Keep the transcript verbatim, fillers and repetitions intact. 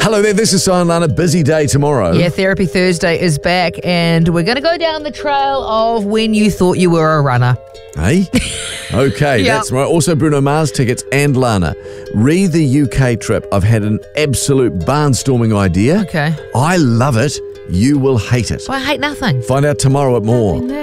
Hello there, this is Sion Lana. Busy day tomorrow. Yeah, Therapy Thursday is back, and we're going to go down the trail of when you thought you were a runner. Hey? Okay, Yep. that's right. Also Bruno Mars tickets and Lana. Re the U K trip. I've had an absolute barnstorming idea. Okay. I love it. You will hate it. So I hate nothing. Find out tomorrow at More.